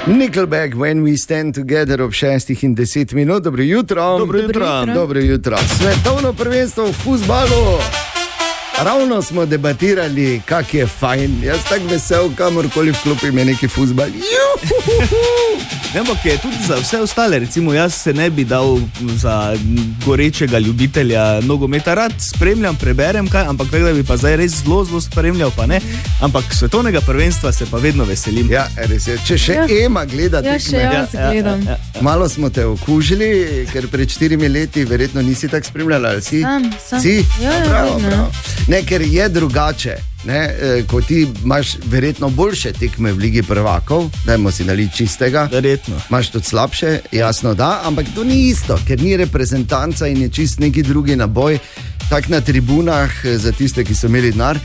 Nickelback, When We Stand Together ob 6:10. Dobro jutro. Dobro jutro. Svetovno prvenstvo v fuzbalu. Ravno smo debatirali, kak je fajn. Jaz tak vesel, kamorkoli vklopim je neki fuzbal. Ampak je tudi za vse ostale, recimo jaz se ne bi dal za gorečega ljubitelja nogometa, rad spremljam, preberem kaj, ampak tako da bi pa zdaj res zelo spremljal, pa ne, ampak svetovnega prvenstva se pa vedno veselim. Ja, res je, če še Ema gleda tekme. Ja, še jaz gledam. Malo smo te okužili, ker pred 4 leti verjetno nisi tako spremljala, ali si? Sam. Si? Ja, bravo. vedno. Ne, ker je drugače. Ko ti imaš verjetno boljše tekme v Ligi prvakov, dajmo si naliti čistega. Verjetno. Imaš tudi slabše, jasno da, ampak to ni isto, ker ni reprezentanca in je čist neki drugi naboj, tak na tribunah za tiste, ki so imeli denar,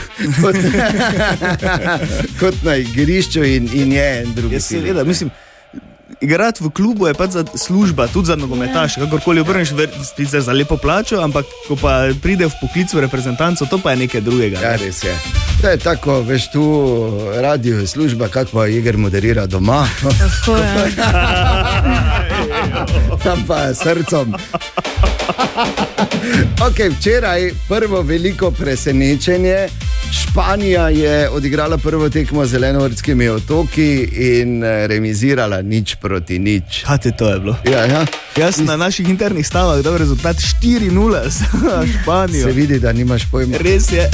kot na igrišču in je en drugi. Jaz seveda, mislim, igrati v klubu je pač za služba, tudi za nogometaše, kakorkoli obrneš, spet za lepo plačo, ampak ko pa pride v poklic v reprezentanco, to pa je nekaj drugega. Ja, res je. To je tako, veš, tu radio je služba, kako pa Igor moderira doma. Tako je. Tam pa srcom. Ok, včeraj prvo veliko presenečenje. Španija je odigrala prvo tekmo z Zelenovrtskimi otoki in remizirala 0-0. Kaj te to je bilo? Ja. Jaz na naših internih stavah dal rezultat 4-0 za Španijo. Se vidi, da nimaš pojma. Res je.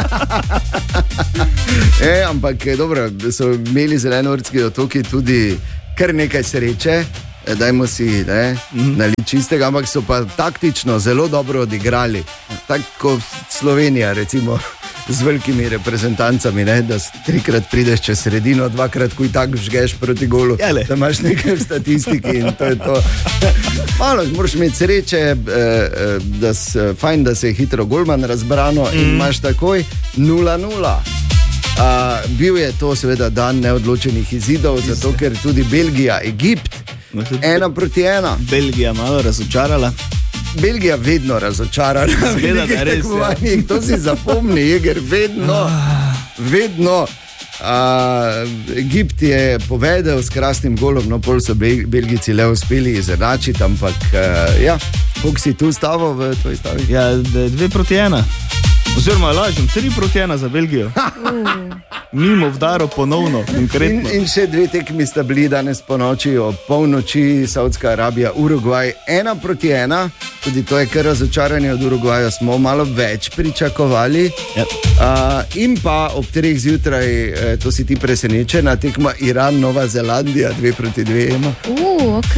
Ampak dobro, so imeli Zelenovrtski otoki tudi kar nekaj sreče. Dajmo si naliti čistega, ampak so pa taktično zelo dobro odigrali. Tako kot Slovenija, recimo, z velikimi reprezentancami, da 3-krat prideš čez sredino, 2-krat kuj tako žgeš proti golu, da imaš nekaj v statistiki in to je to. Malo moraš imeti sreče, fajn, da se je hitro golman razbrano in imaš takoj 0-0. Bil je to seveda dan neodločenih izidov, zato ker tudi Belgija, Egipt 1-1. Belgija malo razočarala. Belgija vedno razočarana. To si zapomni, Jeger, vedno. Egipt je povedal s krasnim golom, no pol so Belgijci le uspeli izenačiti, ampak koliko si tu stavil v tvoji stavi? Ja, 2-1. Oziroma, lažem, 3-1 za Belgijo. Mimo vdaro ponovno, konkretno. In še 2 tekmi sta bili danes po noči, ob polnoči, Saudska Arabija, Urugvaj, 1-1. Tudi to je kar razočaranje od Urugvaja, smo malo več pričakovali. In pa ob 3 zjutraj, to si ti presenečena, tekma Iran, Nova Zelandija, 2-2. Ok.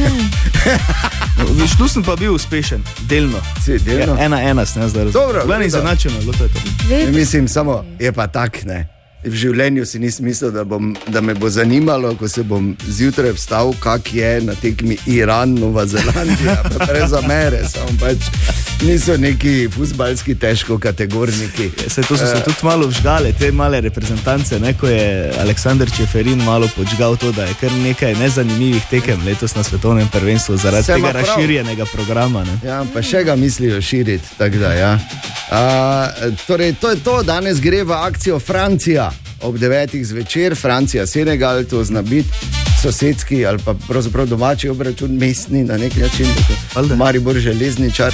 Viš, tu sem pa bil uspešen, delno. Si, delno? 1-1 sem zdaj razumel. Dobro. Glavno izenačeno, bilo to je to. Mislim, samo je pa tak, ne. V življenju si nisem mislil, da me bo zanimalo, ko se bom zjutraj vstal, kak je na tekmi Iran, Nova Zelandija, pa brez zamere, samo pač niso neki fuzbalski težkokategorniki. To so se tudi malo vžgale, te male reprezentance, ko je Aleksander Čeferin malo počgal to, da je kar nekaj nezanimivih tekem letos na svetovnem prvenstvu zaradi tega razširjenega programa. Ne? Ja, pa še ga mislijo širiti, tako da, ja. Torej, to je to, danes gre v akcijo Francija. Ob 9. zvečer, Francija, Senegal, to zna biti sosedski ali pa pravzaprav domači obračun, mestni na nek način, Maribor železničar.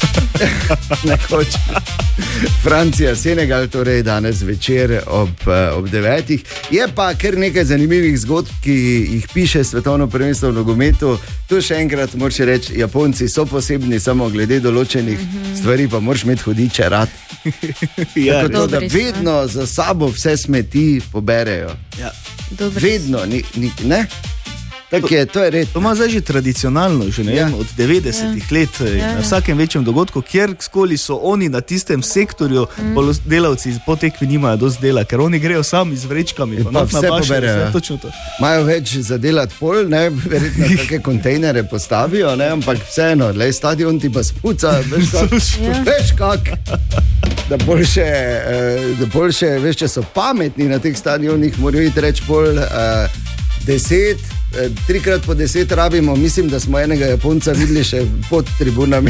Ne hoče. Francija, Senegal, torej danes večer ob 9. Je pa kar nekaj zanimivih zgodb, ki jih piše svetovno prvenstvo v nogometu. Tu še enkrat moraš reči, Japonci so posebni, samo glede določenih stvari pa moraš imeti hudiče rad. Tako to, da vedno za sabo vse smeti poberejo. Ja. Vedno, ne? To je red. To ima zdaj že tradicionalno, že ne vem, od 90-ih let, na vsakem večjem dogodku, kjerkoli so oni na tistem sektorju, delavci po tekmi nimajo dosti dela, ker oni grejo sami z vrečkami. Pa vse poberejo. Imajo več za delati pol, verjetno kakšne kontejnere postavijo, ampak vseeno, stadion ti pa spuca, veš kak. Da boljše, veš, če so pametni na teh stadionih, morajo iti reči pol 10, 3 po 10 rabimo, mislim, da smo enega Japonca videli še pod tribunami.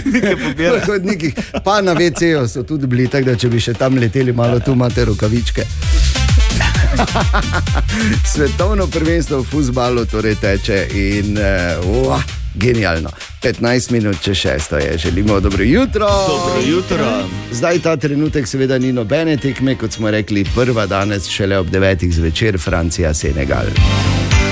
Pa na WC-ju so tudi bili, tako da če bi še tam leteli malo, tu imate rokavičke. Svetovno prvenstvo v fuzbalu torej teče in genialno. 15 minut čez 6 je, želimo dobro jutro. Dobro jutro. Zdaj ta trenutek seveda ni nobene tekme, kot smo rekli, prva danes šele ob 9 zvečer, Francija, Senegal.